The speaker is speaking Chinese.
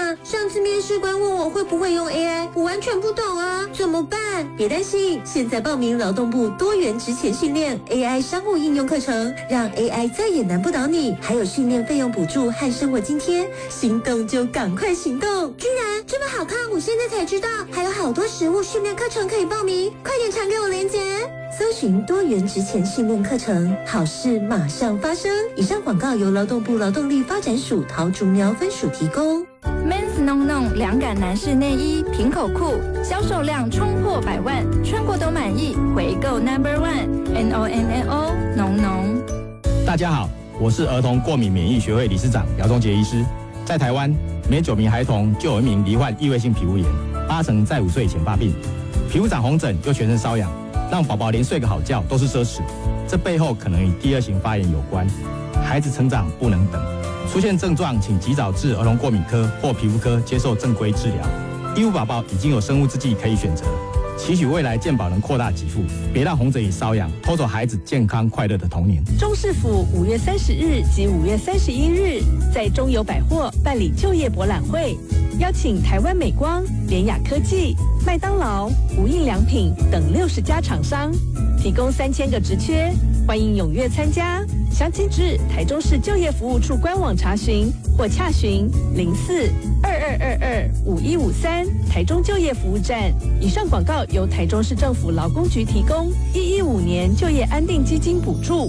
上次面试官问我会不会用 AI， 我完全不懂啊，怎么办？别担心，现在报名劳动部多元职前训练 AI 商务应用课程，让 AI 再也难不倒你，还有训练费用补助和生活津贴，心动就赶快行动！居然这么好看，我现在才知道，还有好多实务训练课程可以报名，快点传给我链接。搜寻多元职前训练课程，好事马上发生。以上广告由劳动部劳动力发展署桃竹苗分署提供。 Men's Non Non 凉感男士内衣平口裤销售量冲破100万，穿过都满意，回购 No.1 Non Non。 大家好，我是儿童过敏免疫学会理事长姚忠杰医师。在台湾，每9名孩童就有1名罹患异位性皮肤炎，8成在5岁以前发病。皮肤长红疹又全身瘙痒，让宝宝连睡个好觉都是奢侈。这背后可能与第2型发炎有关。孩子成长不能等，出现症状请及早至儿童过敏科或皮肤科接受正规治疗。义务宝宝已经有生物制剂可以选择，期许未来健保能扩大给付，别让红疹与瘙痒偷走孩子健康快乐的童年。 中市府5月30日及5月31日在中友百货办理就业博览会，邀请台湾美光、联雅科技、麦当劳、无印良品等60家厂商，提供3000个职缺，欢迎踊跃参加。详情至台中市就业服务处官网查询或洽询04-2222-5153台中就业服务站。以上广告由台中市政府劳工局提供，115年就业安定基金补助。